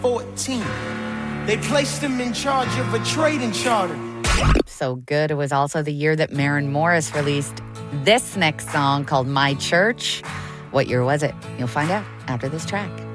14. They placed him in charge of a trading charter. So good. It was also the year that Maren Morris released this next song called My Church. What year was it? You'll find out after this track.